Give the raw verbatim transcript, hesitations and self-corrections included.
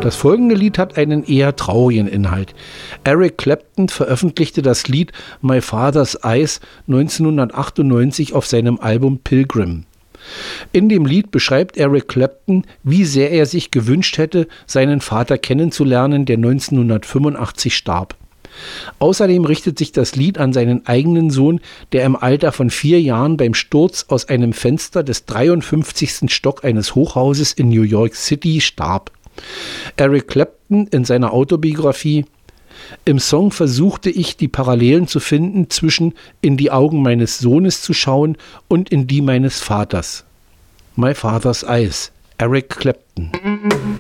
Das folgende Lied hat einen eher traurigen Inhalt. Eric Clapton veröffentlichte das Lied My Father's Eyes neunzehnhundertachtundneunzig auf seinem Album Pilgrim. In dem Lied beschreibt Eric Clapton, wie sehr er sich gewünscht hätte, seinen Vater kennenzulernen, der neunzehnhundertfünfundachtzig starb. Außerdem richtet sich das Lied an seinen eigenen Sohn, der im Alter von vier Jahren beim Sturz aus einem Fenster des dreiundfünfzigsten Stock eines Hochhauses in New York City starb. Eric Clapton in seiner Autobiografie: Im Song versuchte ich, die Parallelen zu finden zwischen in die Augen meines Sohnes zu schauen und in die meines Vaters. My Father's Eyes, Eric Clapton.